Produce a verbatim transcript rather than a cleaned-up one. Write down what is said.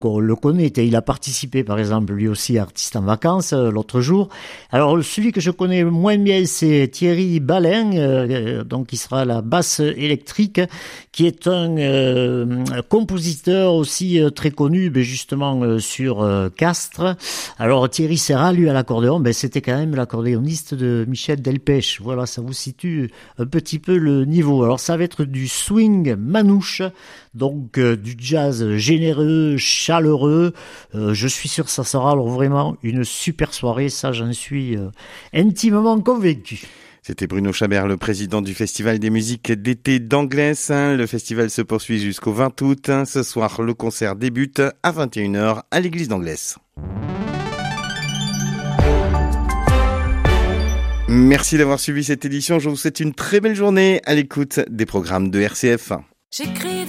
qu'on le connaît. Il a participé, par exemple, lui aussi, à Artiste en vacances, euh, l'autre jour. Alors, celui que je connais moins bien, c'est Thierry Balin, euh, donc qui sera à la basse électrique, qui est un euh, compositeur aussi euh, très connu, ben, justement, euh, sur euh, Castres. Alors, Thierry Serra, lui, à l'accordéon, ben, c'était quand même l'accordéoniste de Michel Delpech. Voilà, ça vous situe un petit peu le niveau. Alors, ça va être du swing manouche, donc euh, du jazz généreux, chaleureux. Euh, je suis sûr que ça sera alors vraiment une super soirée, ça j'en suis euh, intimement convaincu. C'était Bruno Chabert, le président du Festival des musiques d'été d'Anglès. Le festival se poursuit jusqu'au vingt août. Ce soir, le concert débute à vingt et une heures à l'église d'Anglès. Merci d'avoir suivi cette édition. Je vous souhaite une très belle journée à l'écoute des programmes de R C F. J'écris